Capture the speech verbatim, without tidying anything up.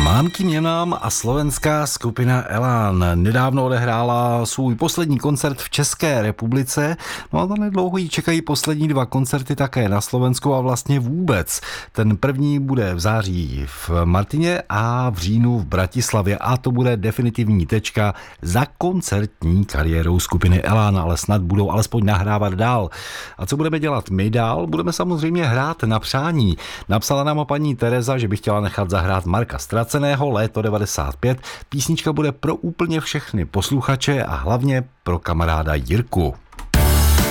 Mámky měnám a slovenská skupina Elán nedávno odehrála svůj poslední koncert v České republice, no a nedlouho jí čekají poslední dva koncerty také na Slovensku a vlastně vůbec. Ten první bude v září v Martině a v říjnu v Bratislavě a to bude definitivní tečka za koncertní kariérou skupiny Elán, ale snad budou alespoň nahrávat dál. A co budeme dělat my dál? Budeme samozřejmě hrát na přání. Napsala nám paní Tereza, že by chtěla nechat zahrát Marka Ztraceného, Léto devadesát pět. Písnička bude pro úplně všechny posluchače a hlavně pro kamaráda Jirku.